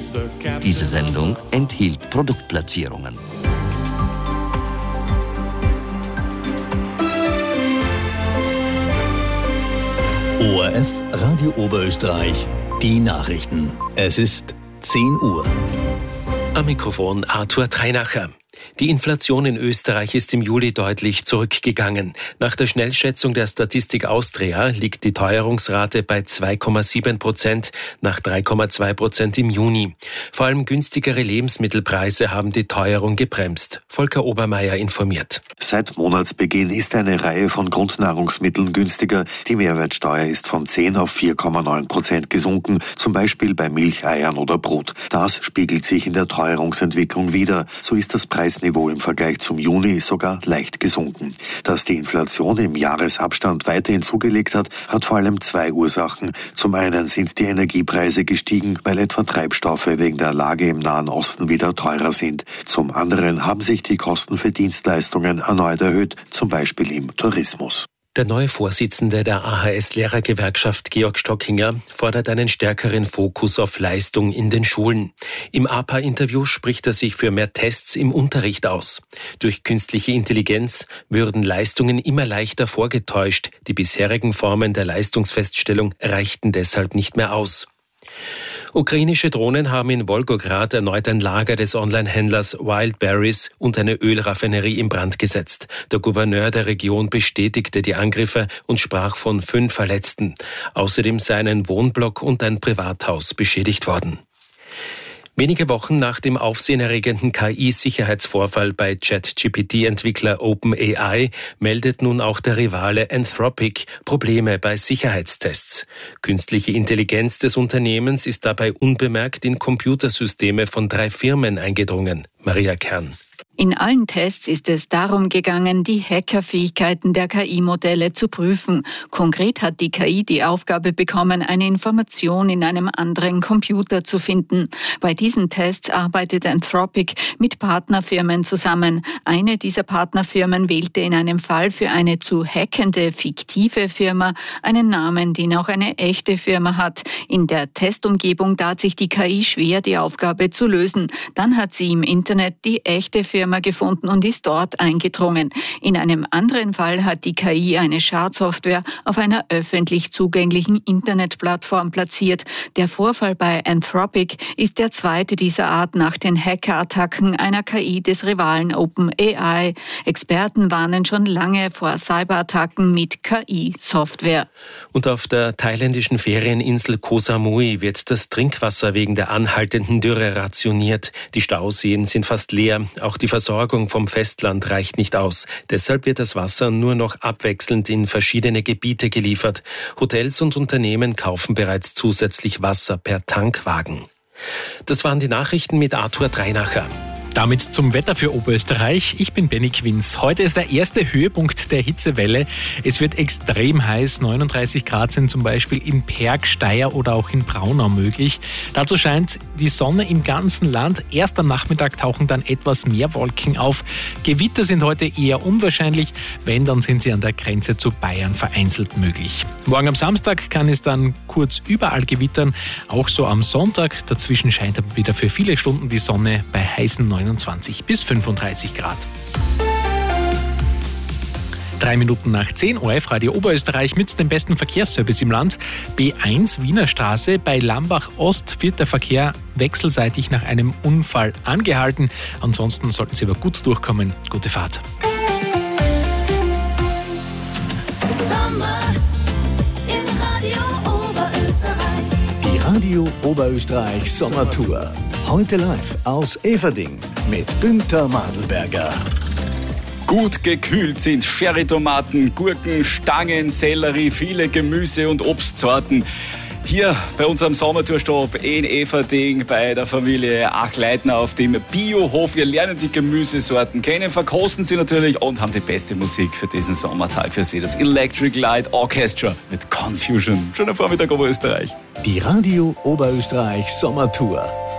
Diese Sendung enthielt Produktplatzierungen. ORF Radio Oberösterreich, die Nachrichten. Es ist 10 Uhr. Am Mikrofon Arthur Treinacher. Die Inflation in Österreich ist im Juli deutlich zurückgegangen. Nach der Schnellschätzung der Statistik Austria liegt die Teuerungsrate bei 2,7%, nach 3,2% im Juni. Vor allem günstigere Lebensmittelpreise haben die Teuerung gebremst. Volker Obermeier informiert. Seit Monatsbeginn ist eine Reihe von Grundnahrungsmitteln günstiger. Die Mehrwertsteuer ist von 10 auf 4,9% gesunken, zum Beispiel bei Milch, Eiern oder Brot. Das spiegelt sich in der Teuerungsentwicklung wider. So ist das Preisniveau im Vergleich zum Juni sogar leicht gesunken. Dass die Inflation im Jahresabstand weiterhin zugelegt hat, hat vor allem zwei Ursachen. Zum einen sind die Energiepreise gestiegen, weil etwa Treibstoffe wegen der Lage im Nahen Osten wieder teurer sind. Zum anderen haben sich die Kosten für Dienstleistungen erneut erhöht, zum Beispiel im Tourismus. Der neue Vorsitzende der AHS-Lehrergewerkschaft, Georg Stockinger, fordert einen stärkeren Fokus auf Leistung in den Schulen. Im APA-Interview spricht er sich für mehr Tests im Unterricht aus. Durch künstliche Intelligenz würden Leistungen immer leichter vorgetäuscht. Die bisherigen Formen der Leistungsfeststellung reichten deshalb nicht mehr aus. Ukrainische Drohnen haben in Wolgograd erneut ein Lager des Online-Händlers Wildberries und eine Ölraffinerie in Brand gesetzt. Der Gouverneur der Region bestätigte die Angriffe und sprach von 5 Verletzten. Außerdem seien ein Wohnblock und ein Privathaus beschädigt worden. Wenige Wochen nach dem aufsehenerregenden KI-Sicherheitsvorfall bei ChatGPT-Entwickler OpenAI meldet nun auch der Rivale Anthropic Probleme bei Sicherheitstests. Künstliche Intelligenz des Unternehmens ist dabei unbemerkt in Computersysteme von 3 Firmen eingedrungen. Maria Kern. In allen Tests ist es darum gegangen, die Hackerfähigkeiten der KI-Modelle zu prüfen. Konkret hat die KI die Aufgabe bekommen, eine Information in einem anderen Computer zu finden. Bei diesen Tests arbeitet Anthropic mit Partnerfirmen zusammen. Eine dieser Partnerfirmen wählte in einem Fall für eine zu hackende fiktive Firma einen Namen, den auch eine echte Firma hat. In der Testumgebung tat sich die KI schwer, die Aufgabe zu lösen. Dann hat sie im Internet die echte Firma gefunden und ist dort eingedrungen. In einem anderen Fall hat die KI eine Schadsoftware auf einer öffentlich zugänglichen Internetplattform platziert. Der Vorfall bei Anthropic ist der zweite dieser Art nach den Hackerattacken einer KI des Rivalen OpenAI. Experten warnen schon lange vor Cyberattacken mit KI-Software. Und auf der thailändischen Ferieninsel Koh Samui wird das Trinkwasser wegen der anhaltenden Dürre rationiert. Die Stauseen sind fast leer. Auch die Versorgung vom Festland reicht nicht aus. Deshalb wird das Wasser nur noch abwechselnd in verschiedene Gebiete geliefert. Hotels und Unternehmen kaufen bereits zusätzlich Wasser per Tankwagen. Das waren die Nachrichten mit Arthur Treinacher. Damit zum Wetter für Oberösterreich. Ich bin Benny Quinz. Heute ist der erste Höhepunkt der Hitzewelle. Es wird extrem heiß. 39 Grad sind zum Beispiel in Perg, Steyr oder auch in Braunau möglich. Dazu scheint die Sonne im ganzen Land. Erst am Nachmittag tauchen dann etwas mehr Wolken auf. Gewitter sind heute eher unwahrscheinlich. Wenn, dann sind sie an der Grenze zu Bayern vereinzelt möglich. Morgen am Samstag kann es dann kurz überall gewittern. Auch so am Sonntag. Dazwischen scheint aber wieder für viele Stunden die Sonne bei heißen 29 bis 35 Grad. 3 Minuten nach 10 ORF Radio Oberösterreich mit dem besten Verkehrsservice im Land. B1 Wiener Straße bei Lambach Ost wird der Verkehr wechselseitig nach einem Unfall angehalten. Ansonsten sollten Sie aber gut durchkommen. Gute Fahrt. Die Radio Oberösterreich Sommertour. Heute live aus Everding mit Günther Madelberger. Gut gekühlt sind Sherry-Tomaten, Gurken, Stangen, Sellerie, viele Gemüse- und Obstsorten. Hier bei unserem Sommertourstopp in Everding bei der Familie Achleitner auf dem Biohof. Wir lernen die Gemüsesorten kennen, verkosten sie natürlich und haben die beste Musik für diesen Sommertag für Sie. Das Electric Light Orchestra mit Confusion. Schöner Vormittag Oberösterreich. Die Radio Oberösterreich Sommertour.